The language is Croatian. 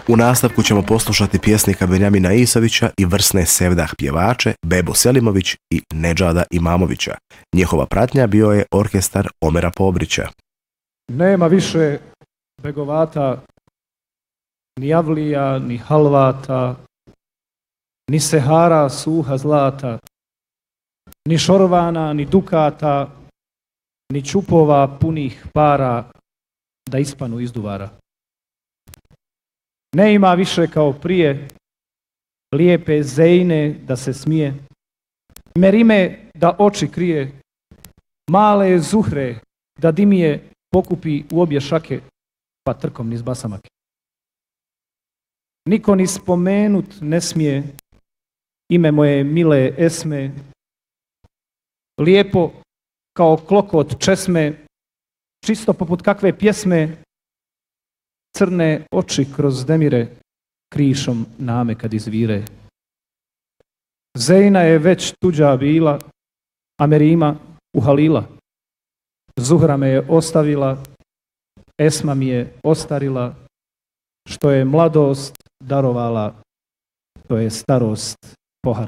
U nastavku ćemo poslušati pjesnika Benjamina Isavića i vrsne sevdah pjevače Bebo Selimović i Nedžada Imamovića. Njihova pratnja bio je orkestar Omera Pobrića. Nema više begovata, ni javlija, ni halvata, ni sehara suha zlata, ni šorvana, ni dukata, ni čupova punih para da ispanu iz duvara. Ne ima više kao prije lijepe zejne da se smije, merime da oči krije, male zuhre da dimije pokupi u obje šake, pa trkom niz basamake. Niko ni spomenut ne smije ime moje mile Esme, lijepo kao klokot česme, čisto poput kakve pjesme, crne oči kroz demire, krišom name kad izvire. Zejna je već tuđa bila, a Merima u Halila. Zuhra me je ostavila, Esma mi je ostarila, što je mladost darovala, to je starost